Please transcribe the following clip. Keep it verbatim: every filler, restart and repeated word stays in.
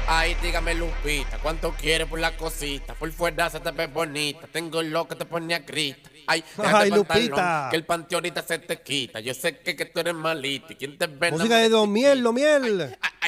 Ay, dígame Lupita, ¿cuánto quieres por la cosita? Por fuera se te ve bonita, tengo lo que te pone a grita. Ay, déjate Ay, el pantalón, Lupita. que el panteón ahorita se te quita. Yo sé que, que tú eres malita y quien te ve Música de enamora Don te Miel, quita. Don Miel. Ay,